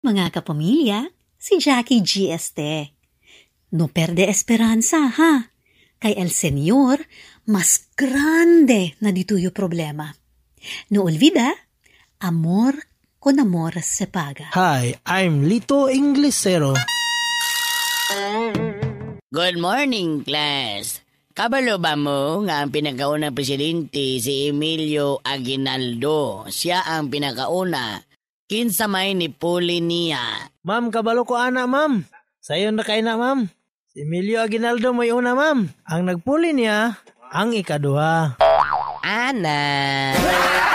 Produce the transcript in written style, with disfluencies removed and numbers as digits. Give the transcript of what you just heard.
Mga kapamilya, si Jackie G. Este. No perde esperanza, ha? Kay el Señor, mas grande na dituyo problema. No olvida, amor con amor se paga. Hi, I'm Lito Inglesero. Good morning, class. Kabalo ba mo nga ang pinakaunang presidente si Emilio Aguinaldo? Siya ang pinakauna. Kinsa may nipuli niya. Ma'am, kabalo ko ana, ma'am. Sayo na kay na, ma'am. Si Emilio Aguinaldo may una, ma'am. Ang nagpuli niya, ang ikaduha. Ana.